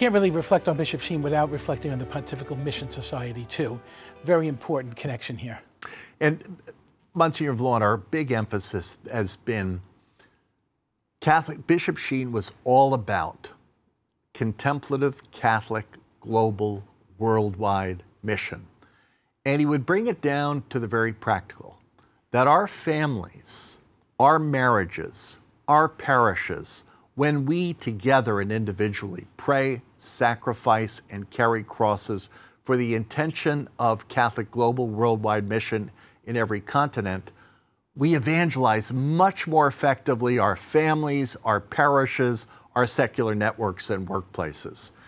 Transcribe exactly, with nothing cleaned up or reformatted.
can't really reflect on Bishop Sheen without reflecting on the Pontifical Mission Society, too. Very important connection here. And Monsignor Vallone, our big emphasis has been Catholic. Bishop Sheen was all about contemplative, Catholic, global, worldwide mission. And he would bring it down to the very practical, that our families, our marriages, our parishes, when we together and individually pray, sacrifice, and carry crosses for the intention of Catholic global worldwide mission in every continent, we evangelize much more effectively our families, our parishes, our secular networks and workplaces.